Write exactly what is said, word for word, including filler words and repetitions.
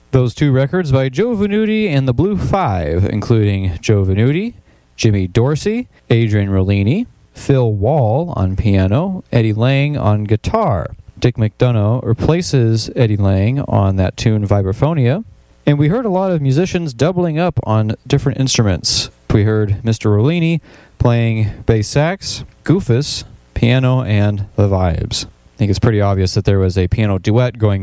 Those two records by Joe Venuti and the Blue Five, including Joe Venuti, Jimmy Dorsey, Adrian Rollini, Phil Wall on piano, Eddie Lang on guitar. Dick McDonough replaces Eddie Lang on that tune Vibraphonia. And we heard a lot of musicians doubling up on different instruments. We heard Mister Rollini playing bass sax, Goofus, piano, and the vibes. I think it's pretty obvious that there was a piano duet going